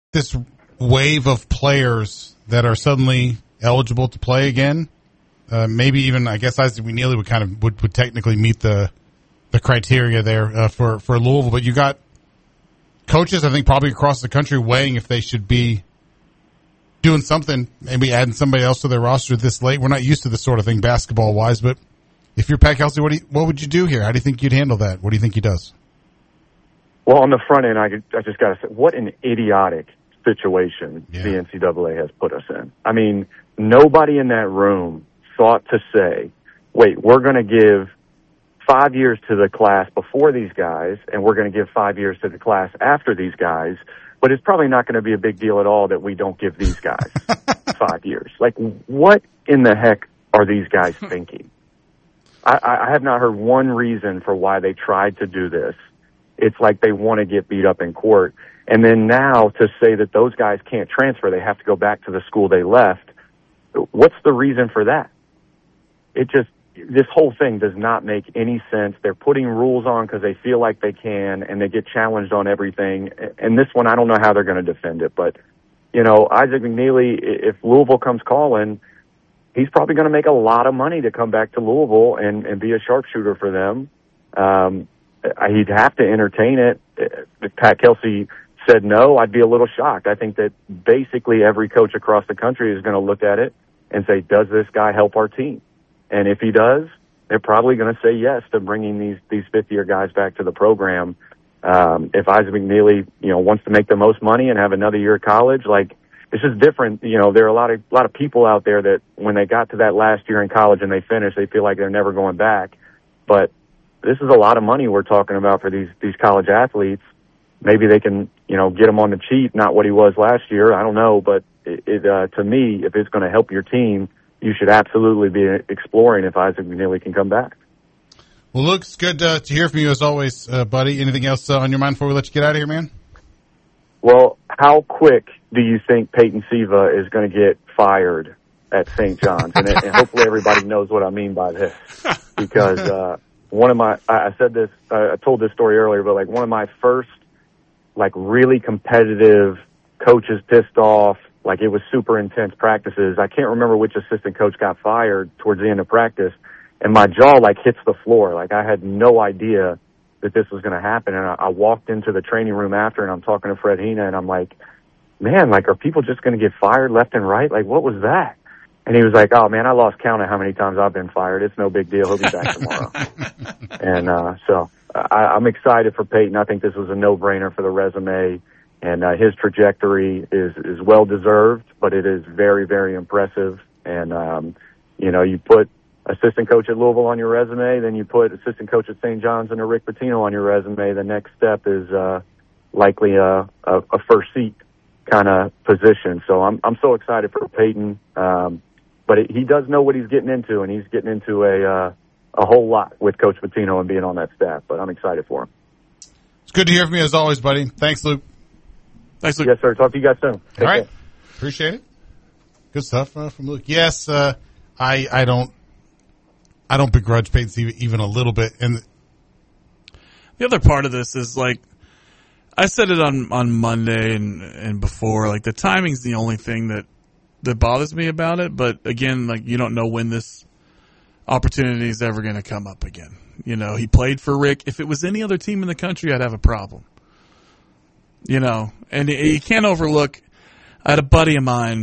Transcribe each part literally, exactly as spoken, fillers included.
this wave of players that are suddenly eligible to play again. Uh, maybe even, I guess, Isaac McNeely would kind of would, would technically meet the the criteria there uh, for for Louisville. But you got coaches, I think, probably across the country weighing if they should be doing something, maybe adding somebody else to their roster this late. We're not used to this sort of thing basketball wise, but if you're Pat Kelsey, what do you, what would you do here? How do you think you'd handle that? What do you think he does? Well, on the front end, I, I just got to say, what an idiotic situation yeah. the N C double A has put us in. I mean, nobody in that room thought to say, wait, we're going to give five years to the class before these guys, and we're going to give five years to the class after these guys, but it's probably not going to be a big deal at all that we don't give these guys five years. Like, what in the heck are these guys thinking? I, I have not heard one reason for why they tried to do this. It's like they want to get beat up in court. And then now to say that those guys can't transfer, they have to go back to the school they left. What's the reason for that? It just, this whole thing does not make any sense. They're putting rules on because they feel like they can, and they get challenged on everything. And this one, I don't know how they're going to defend it. But, you know, Isaac McNeely, if Louisville comes calling, he's probably going to make a lot of money to come back to Louisville and, and be a sharpshooter for them. Um, he'd have to entertain it. If Pat Kelsey said no, I'd be a little shocked. I think that basically every coach across the country is going to look at it and say, does this guy help our team? And if he does, they're probably going to say yes to bringing these these fifth-year guys back to the program. Um, if Isaac McNeely, you know, wants to make the most money and have another year of college, like, it's just different. You know, there are a lot of a lot of people out there that when they got to that last year in college and they finished, they feel like they're never going back. But this is a lot of money we're talking about for these these college athletes. Maybe they can, you know, get him on the cheap, not what he was last year. I don't know, but it, it uh, to me, if it's going to help your team, you should absolutely be exploring if Isaac McNeely can come back. Well, Luke, it's good uh, to hear from you as always, uh, buddy. Anything else uh, on your mind before we let you get out of here, man? Well, how quick do you think Peyton Siva is going to get fired at Saint John's? And, and hopefully everybody knows what I mean by this. Because uh, one of my, I said this, I told this story earlier, but like one of my first, like really competitive coaches pissed off, like it was super intense practices. I can't remember which assistant coach got fired towards the end of practice, and my jaw like hits the floor. Like I had no idea that this was going to happen. And I, I walked into the training room after, and I'm talking to Fred Hina, and I'm like, man, like, are people just going to get fired left and right? Like, what was that? And he was like, oh man, I lost count of how many times I've been fired. It's no big deal. He'll be back tomorrow. And, uh, so I, I'm excited for Peyton. I think this was a no-brainer for the resume. And uh, his trajectory is, is well deserved, but it is very, very impressive. And, um, you know, you put assistant coach at Louisville on your resume, then you put assistant coach at Saint John's and a Rick Pitino on your resume. The next step is uh, likely a, a, a first seat kind of position. So I'm I'm so excited for Peyton. Um, but it, he does know what he's getting into, and he's getting into a uh, a whole lot with Coach Pitino and being on that staff. But I'm excited for him. It's good to hear from you as always, buddy. Thanks, Luke. Thanks, Luke. Yes, sir. Talk to you guys soon. Take All right. care. Appreciate it. Good stuff uh, from Luke. Yes, uh, I I don't I don't begrudge Peyton Siva even a little bit. And the other part of this is, like, I said it on, on Monday and, and before, like, the timing's the only thing that, that bothers me about it. But again, like, you don't know when this opportunity is ever going to come up again. You know, he played for Rick. If it was any other team in the country, I'd have a problem. You know, and you can't overlook, I had a buddy of mine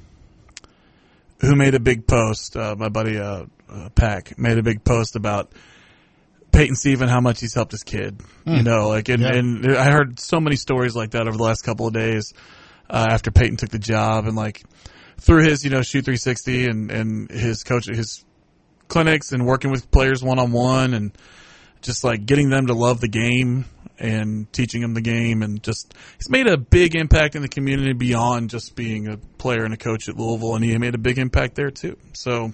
who made a big post, uh, my buddy uh, uh, Pack, made a big post about Peyton Siva and how much he's helped his kid. Mm. You know, like, and, yeah. and I heard so many stories like that over the last couple of days uh, after Peyton took the job, and like through his, you know, Shoot three sixty and, and his coach, his clinics and working with players one-on-one and just like getting them to love the game and teaching them the game, and just he's made a big impact in the community beyond just being a player and a coach at Louisville, and he made a big impact there too. So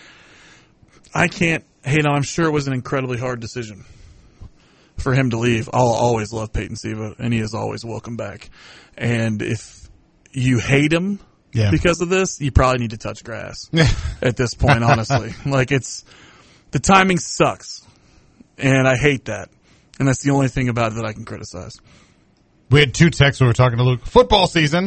I can't hate on. I'm sure it was an incredibly hard decision for him to leave. I'll always love Peyton Siva, and he is always welcome back. And if you hate him yeah. because of this, you probably need to touch grass at this point, honestly. Like, it's the timing sucks, and I hate that. And that's the only thing about it that I can criticize. We had two texts when we were talking to Luke. Football season.